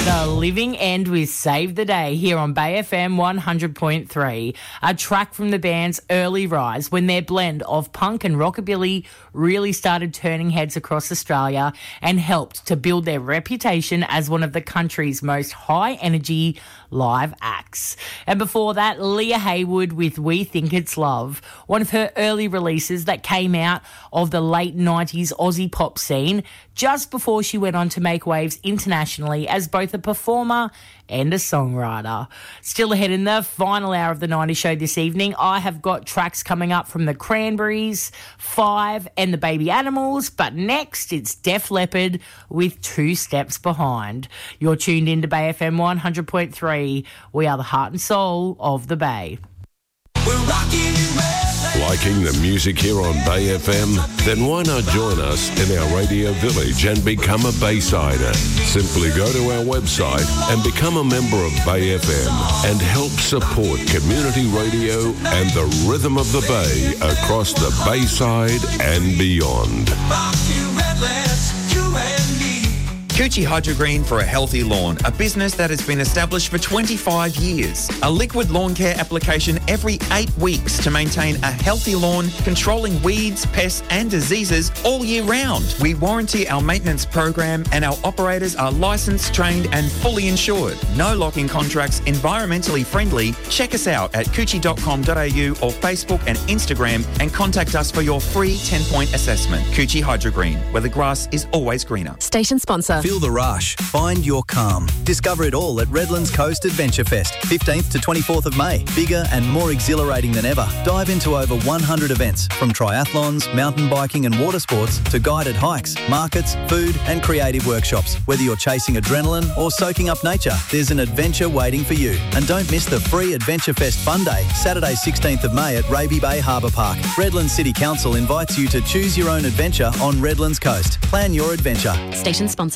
The Living End with Save the Day here on Bay FM 100.3, a track from the band's early rise when their blend of punk and rockabilly really started turning heads across Australia and helped to build their reputation as one of the country's most high-energy live acts. And before that, Leah Haywood with We Think It's Love, one of her early releases that came out of the late 90s Aussie pop scene just before she went on to make waves internationally as both a performer and a songwriter. Still ahead in the final hour of the 90s show this evening, I have got tracks coming up from the Cranberries, Five and the Baby Animals, but next it's Def Leppard with Two Steps Behind. You're tuned in to Bay FM 100.3. We are the heart and soul of the Bay. We're rocking and rolling. Liking the music here on Bay FM? Then why not join us in our radio village and become a Baysider? Simply go to our website and become a member of Bay FM and help support community radio and the rhythm of the Bay across the Bayside and beyond. Coochie Hydrogreen for a healthy lawn, a business that has been established for 25 years. A liquid lawn care application every 8 weeks to maintain a healthy lawn, controlling weeds, pests and diseases all year round. We warranty our maintenance program and our operators are licensed, trained and fully insured. No lock-in contracts, environmentally friendly. Check us out at coochie.com.au or Facebook and Instagram and contact us for your free 10-point assessment. Coochie Hydrogreen, where the grass is always greener. Station sponsor. Feel the rush. Find your calm. Discover it all at Redlands Coast Adventure Fest, 15th to 24th of May. Bigger and more exhilarating than ever. Dive into over 100 events, from triathlons, mountain biking and water sports to guided hikes, markets, food and creative workshops. Whether you're chasing adrenaline or soaking up nature, there's an adventure waiting for you. And don't miss the free Adventure Fest Fun Day, Saturday 16th of May at Raby Bay Harbour Park. Redlands City Council invites you to choose your own adventure on Redlands Coast. Plan your adventure. Station sponsor.